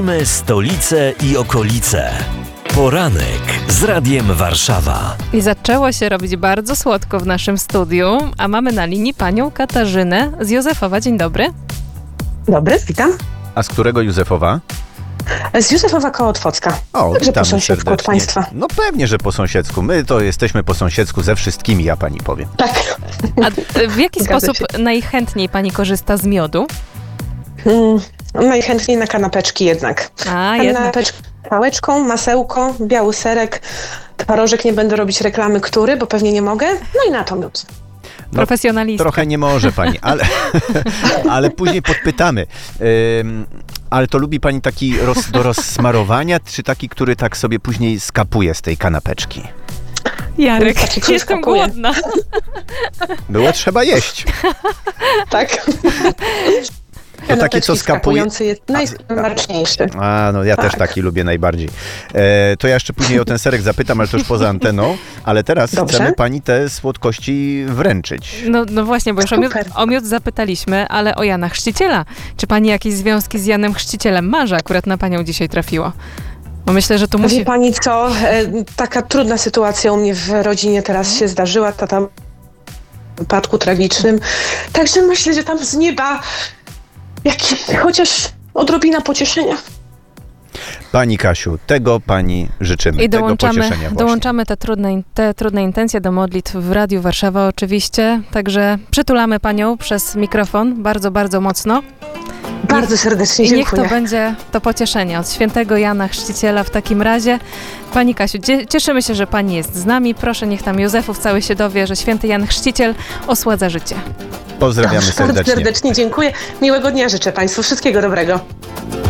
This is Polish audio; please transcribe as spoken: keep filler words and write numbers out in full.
Łączymy stolicę i okolice. Poranek z Radiem Warszawa. I zaczęło się robić bardzo słodko w naszym studiu, a mamy na linii panią Katarzynę z Józefowa. Dzień dobry. Dobry, witam. A z którego Józefowa? Z Józefowa koło Otwocka. O, Także po witamy sąsiedzku od serdecznie. państwa. No pewnie, że po sąsiedzku. My to jesteśmy po sąsiedzku ze wszystkimi, ja pani powiem. Tak. A w jaki Zgadza sposób się. najchętniej pani korzysta z miodu? Mm, najchętniej na kanapeczki jednak. A, jednak. Kanapeczkę pałeczką, masełko, biały serek. Twarożek nie będę robić reklamy, który, bo pewnie nie mogę. No i na to miód. No, Profesjonalistka. trochę nie może pani, ale, ale później podpytamy. Ym, ale to lubi pani taki roz, do rozsmarowania, czy taki, który tak sobie później skapuje z tej kanapeczki? Jarek, Taki, który jestem skakuje. głodna. Było trzeba jeść. Tak. To taki, co skapuje... skapujący jest najsmaczniejszy. A, no ja Tak. też taki lubię najbardziej. E, to ja jeszcze później o ten serek zapytam, ale to już poza anteną. Ale teraz Dobrze. chcemy pani te słodkości wręczyć. No, no właśnie, bo już o miód, Super. o miód zapytaliśmy, ale o Jana Chrzciciela. Czy pani jakieś związki z Janem Chrzcicielem ma, że akurat na panią dzisiaj trafiło? Bo myślę, że tu musi... Wie pani co, e, taka trudna sytuacja u mnie w rodzinie teraz się zdarzyła, tata w wypadku tragicznym. Także myślę, że tam z nieba jakiś, chociaż odrobina pocieszenia. Pani Kasiu, tego pani życzymy. I tego dołączamy, pocieszenia właśnie. dołączamy te trudne, te trudne intencje do modlitw w Radiu Warszawa oczywiście. Także przytulamy panią przez mikrofon bardzo, bardzo mocno. Bardzo serdecznie I niech dziękuję. to będzie to pocieszenie od świętego Jana Chrzciciela w takim razie. Pani Kasiu, cie- cieszymy się, że pani jest z nami. Proszę, niech tam Józefów cały się dowie, że święty Jan Chrzciciel osładza życie. Pozdrawiamy Bardzo serdecznie. serdecznie dziękuję. Miłego dnia życzę państwu. Wszystkiego dobrego.